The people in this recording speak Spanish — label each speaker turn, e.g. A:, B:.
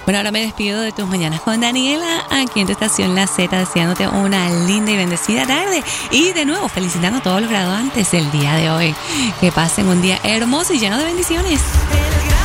A: Bueno, ahora me despido de tus mañanas con Daniela, aquí en tu estación La Z, deseándote una linda y bendecida tarde. Y de nuevo, felicitando a todos los graduantes del día de hoy. Que pasen un día hermoso y lleno de bendiciones.